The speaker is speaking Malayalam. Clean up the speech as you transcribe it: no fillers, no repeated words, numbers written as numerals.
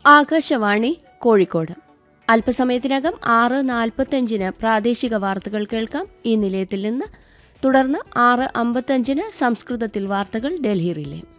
ആകാശവാണി കോഴിക്കോട്. അല്പസമയത്തിനകം 6:45 പ്രാദേശിക വാർത്തകൾ കേൾക്കാം ഈ നിലയത്തിൽ നിന്ന്. തുടർന്ന് 6:55 സംസ്കൃതത്തിൽ വാർത്തകൾ ഡൽഹി റിലേ.